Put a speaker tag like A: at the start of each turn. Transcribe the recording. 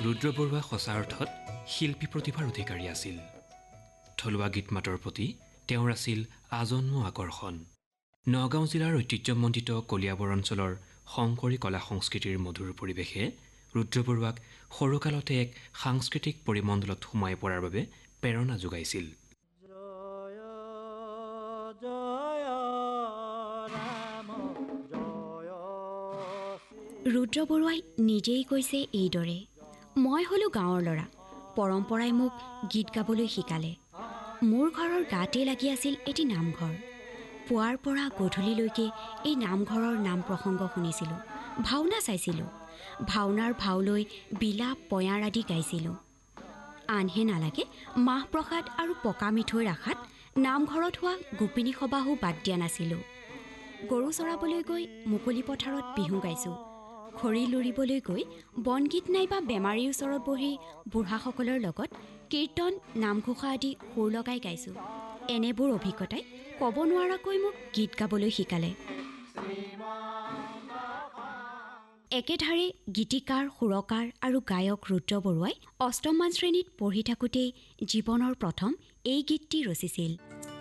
A: ৰুদ্ৰ বৰুৱা সঁচা অৰ্থত শিল্পী প্ৰতিভাৰ অধিকাৰী আছিল। থলুৱা গীত মাতৰ প্ৰতি তেওঁৰ আছিল আজন্ম আকৰ্ষণ। নগাঁও জিলাৰ ঐতিহ্যমণ্ডিত কলিয়াবৰ অঞ্চলৰ শংকৰী কলা সংস্কৃতিৰ মধুৰ পৰিৱেশে ৰুদ্ৰ বৰুৱাক সৰুকালতে এক সাংস্কৃতিক পৰিমণ্ডলত সোমাই পৰাৰ বাবে প্ৰেৰণা যোগাইছিল।
B: ৰুদ্ৰ বৰুৱাই নিজেই কৈছে এইদৰে, মই হ'লো গাঁৱৰ ল'ৰা, পৰম্পৰাই মোক গীত গাবলৈ শিকালে। মোৰ ঘৰৰ গাতে লাগি আছিল এটি নামঘৰ। পুৱাৰ পৰা গধূলিলৈকে এই নামঘৰৰ নাম প্ৰসংগ শুনিছিলোঁ, ভাওনা চাইছিলোঁ, ভাওনাৰ ভাও লৈ বিলাপ পয়াৰ আদি গাইছিলোঁ। আনহে নালাগে মাহ প্ৰসাদ আৰু পকা মিঠৈৰ আশাত নামঘৰত হোৱা গোপিনী সবাহো বাদ দিয়া নাছিলোঁ। গৰু চৰাবলৈ গৈ মুকলি পথাৰত বিহু গাইছোঁ। খৰি লুৰিবলৈ গৈ বনগীত নাইবা বেমাৰীৰ ওচৰত বহি বুঢ়াসকলৰ লগত কীৰ্তন নামঘোষা আদি সুৰ লগাই গাইছোঁ। এনেবোৰ অভিজ্ঞতাই ক'ব নোৱাৰাকৈ মোক গীত গাবলৈ শিকালে। একেধাৰে গীতিকাৰ, সুৰকাৰ আৰু গায়ক ৰুদ্ৰ বৰুৱাই অষ্টমমান শ্ৰেণীত পঢ়ি থাকোঁতেই জীৱনৰ প্ৰথম এই গীতটি ৰচিছিল।